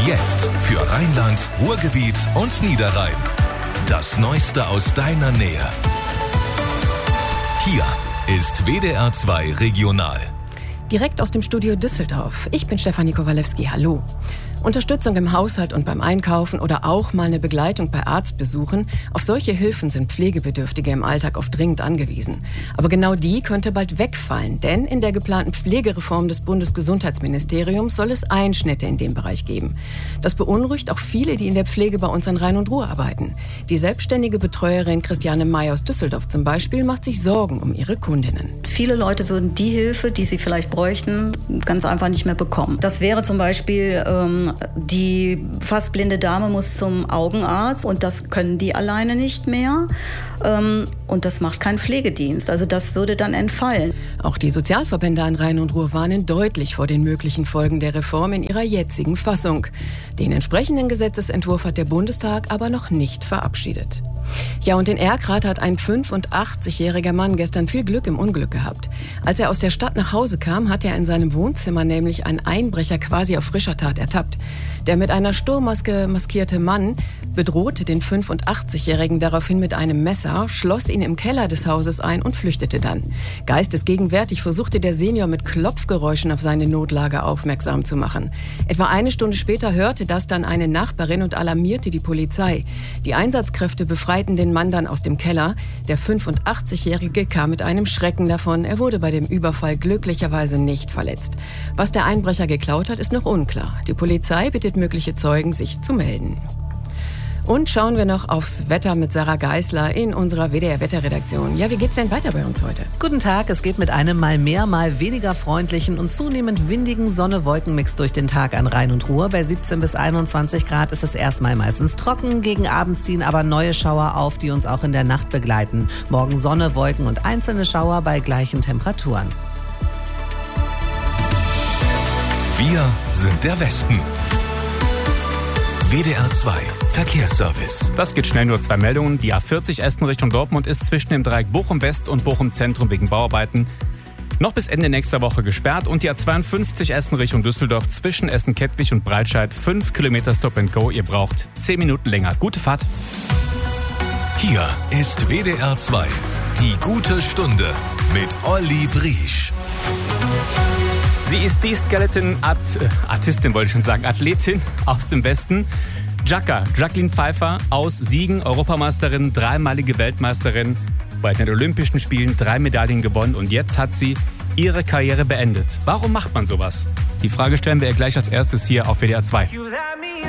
Jetzt für Rheinland, Ruhrgebiet und Niederrhein. Das Neueste aus deiner Nähe. Hier ist WDR 2 Regional. Direkt aus dem Studio Düsseldorf. Ich bin Stefanie Kowalewski. Hallo. Unterstützung im Haushalt und beim Einkaufen oder auch mal eine Begleitung bei Arztbesuchen. Auf solche Hilfen sind Pflegebedürftige im Alltag oft dringend angewiesen. Aber genau die könnte bald wegfallen, denn in der geplanten Pflegereform des Bundesgesundheitsministeriums soll es Einschnitte in dem Bereich geben. Das beunruhigt auch viele, die in der Pflege bei uns an Rhein und Ruhr arbeiten. Die selbstständige Betreuerin Christiane May aus Düsseldorf zum Beispiel macht sich Sorgen um ihre Kundinnen. Viele Leute würden die Hilfe, die sie vielleicht bräuchten, ganz einfach nicht mehr bekommen. Das wäre zum Beispiel die fast blinde Dame muss zum Augenarzt und das können die alleine nicht mehr. Und das macht kein Pflegedienst. Also das würde dann entfallen. Auch die Sozialverbände an Rhein und Ruhr warnen deutlich vor den möglichen Folgen der Reform in ihrer jetzigen Fassung. Den entsprechenden Gesetzesentwurf hat der Bundestag aber noch nicht verabschiedet. Ja, und in Erkrath hat ein 85-jähriger Mann gestern viel Glück im Unglück gehabt. Als er aus der Stadt nach Hause kam, hat er in seinem Wohnzimmer nämlich einen Einbrecher quasi auf frischer Tat ertappt. Der mit einer Sturmmaske maskierte Mann bedrohte den 85-Jährigen daraufhin mit einem Messer, schloss ihn im Keller des Hauses ein und flüchtete dann. Geistesgegenwärtig versuchte der Senior mit Klopfgeräuschen auf seine Notlage aufmerksam zu machen. Etwa eine Stunde später hörte das dann eine Nachbarin und alarmierte die Polizei. Die Einsatzkräfte befreiten den Mann dann aus dem Keller. Der 85-Jährige kam mit einem Schrecken davon. Er wurde bei dem Überfall glücklicherweise nicht verletzt. Was der Einbrecher geklaut hat, ist noch unklar. Die Polizei bittet mögliche Zeugen, sich zu melden. Und schauen wir noch aufs Wetter mit Sarah Geisler in unserer WDR-Wetterredaktion. Ja, wie geht's denn weiter bei uns heute? Guten Tag, es geht mit einem mal mehr, mal weniger freundlichen und zunehmend windigen Sonne-Wolken-Mix durch den Tag an Rhein und Ruhr. Bei 17 bis 21 Grad ist es erstmal meistens trocken. Gegen Abend ziehen aber neue Schauer auf, die uns auch in der Nacht begleiten. Morgen Sonne, Wolken und einzelne Schauer bei gleichen Temperaturen. Wir sind der Westen. WDR 2 Verkehrsservice. Das geht schnell, nur 2 Meldungen. Die A40 Essen Richtung Dortmund ist zwischen dem Dreieck Bochum West und Bochum Zentrum wegen Bauarbeiten noch bis Ende nächster Woche gesperrt. Und die A52 Essen Richtung Düsseldorf zwischen Essen-Kettwig und Breitscheid 5 Kilometer Stop and Go. Ihr braucht 10 Minuten länger. Gute Fahrt. Hier ist WDR 2 die gute Stunde mit Olli Briesch. Sie ist die Skeleton-Artistin, wollte ich schon sagen, Athletin aus dem Westen. Jacqueline Pfeiffer aus Siegen, Europameisterin, 3-malige Weltmeisterin, bei den Olympischen Spielen 3 Medaillen gewonnen und jetzt hat sie ihre Karriere beendet. Warum macht man sowas? Die Frage stellen wir ihr gleich als erstes hier auf WDR 2.